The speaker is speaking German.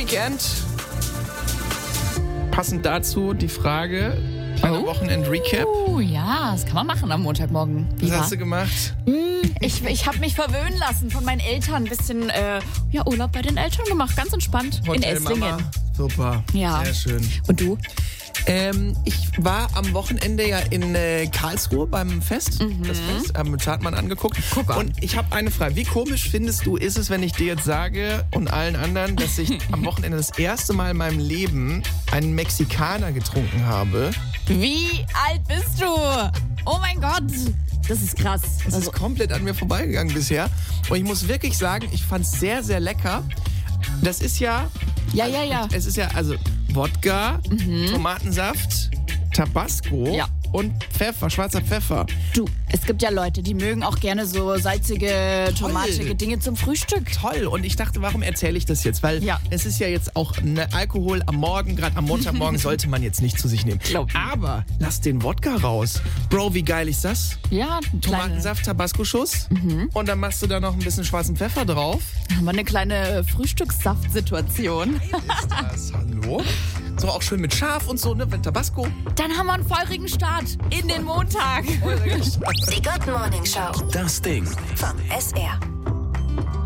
Weekend. Passend dazu die Frage, kleiner Wochenend-Recap. Ja, das kann man machen am Montagmorgen. Was hast du gemacht? Ich habe mich verwöhnen lassen von meinen Eltern. Ein bisschen Urlaub bei den Eltern gemacht. Ganz entspannt. In Hotel Esslingen. Mama. Super, Ja. sehr schön. Und du? Ich war am Wochenende ja in Karlsruhe beim Fest. Das Fest, haben wir Chartmann angeguckt. Guck an. Und ich habe eine Frage. Wie komisch findest du, ist es, wenn ich dir jetzt sage und allen anderen, dass ich am Wochenende das erste Mal in meinem Leben einen Mexikaner getrunken habe? Wie alt bist du? Oh mein Gott. Das ist krass. Das ist komplett an mir vorbeigegangen bisher. Und ich muss wirklich sagen, ich fand es sehr, sehr lecker. Das ist ja... Ja. Es ist ja also Wodka, Tomatensaft, Tabasco und Pfeffer, schwarzer Pfeffer. Du, es gibt ja Leute, die mögen auch gerne so salzige, tomatige Dinge zum Frühstück. Toll. Und ich dachte, warum erzähle ich das jetzt? Weil es ist ja jetzt auch Alkohol am Morgen, gerade am Montagmorgen sollte man jetzt nicht zu sich nehmen. Aber lass den Wodka raus. Bro, wie geil ist das? Ja, Tomatensaft, Tabasco-Schuss und dann machst du da noch ein bisschen schwarzen Pfeffer drauf. haben wir eine kleine Frühstückssaft-Situation. Ist das? Hallo? So auch schön mit Schaf und so, ne? Mit Tabasco. Dann haben wir einen feurigen Start in den Montag. Die Good Morning Show. Das Ding. Vom SR.